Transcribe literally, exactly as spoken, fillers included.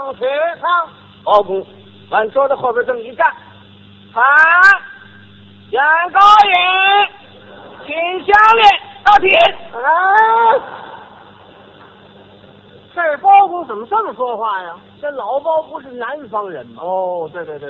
上去上，包公往桌子后边这么一站，看，原高人，秦香莲到底。啊！这包公怎么这么说话呀？这老包不是南方人吗？哦，对对对。